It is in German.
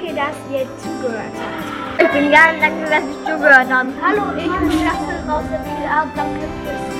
Danke, dass ihr zugehört habt. Ich bin Jan, danke, dass ich zugehört habe. Hallo, ich bin Lasse raus. Danke fürs